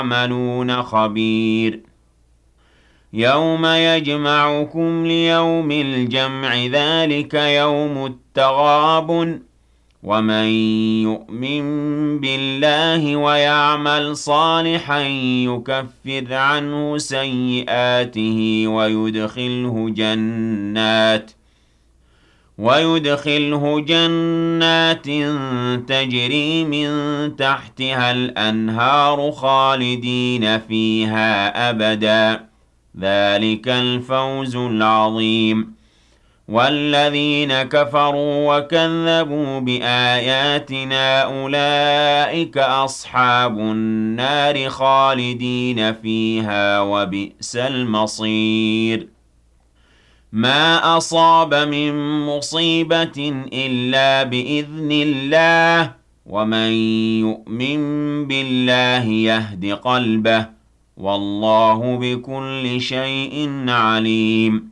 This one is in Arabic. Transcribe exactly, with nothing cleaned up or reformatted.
تعملون خبير يوم يجمعكم ليوم الجمع ذلك يوم التغابن ومن يؤمن بالله ويعمل صالحا يكفر عنه سيئاته ويدخله جنات ويدخله جنات تجري من تحتها الأنهار خالدين فيها أبدا ذلك الفوز العظيم والذين كفروا وكذبوا بآياتنا أولئك أصحاب النار خالدين فيها وبئس المصير ما أصاب من مصيبة إلا بإذن الله ومن يؤمن بالله يهد قلبه والله بكل شيء عليم